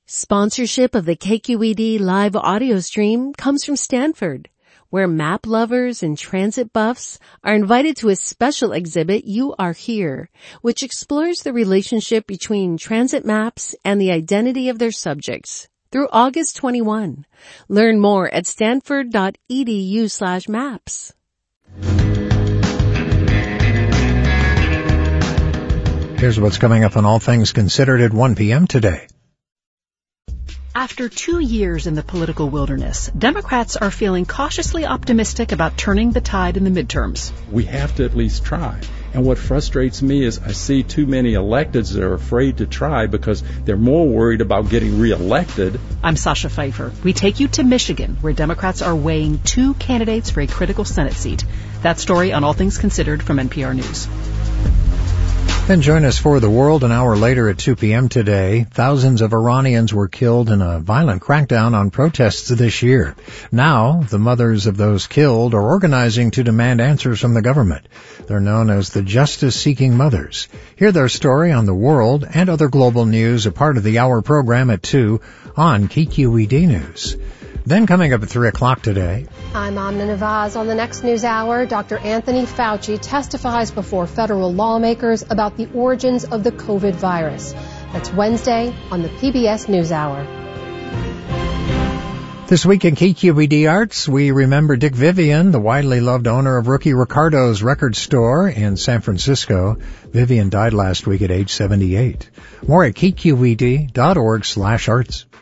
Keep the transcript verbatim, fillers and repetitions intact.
Sponsorship of the K Q E D live audio stream comes from Stanford, where map lovers and transit buffs are invited to a special exhibit, You Are Here, which explores the relationship between transit maps and the identity of their subjects through August twenty-first. Learn more at stanford.edu slash maps. Here's what's coming up on All Things Considered at one p.m. today. After two years in the political wilderness, Democrats are feeling cautiously optimistic about turning the tide in the midterms. We have to at least try. And what frustrates me is I see too many electeds that are afraid to try because they're more worried about getting reelected. I'm Sasha Pfeiffer. We take you to Michigan, where Democrats are weighing two candidates for a critical Senate seat. That story on All Things Considered from N P R News. Then join us for The World an hour later at two p.m. today. Thousands of Iranians were killed in a violent crackdown on protests this year. Now, the mothers of those killed are organizing to demand answers from the government. They're known as the Justice-Seeking Mothers. Hear their story on The World and other global news, a part of the hour program at two on K Q E D News. Then coming up at three o'clock today. I'm Amna Navaz. On the next news hour, Doctor Anthony Fauci testifies before federal lawmakers about the origins of the COVID virus. That's Wednesday on the P B S NewsHour. This week in K Q E D Arts, we remember Dick Vivian, the widely loved owner of Rookie Ricardo's record store in San Francisco. Vivian died last week at age seventy-eight. More at K Q E D dot org slash arts.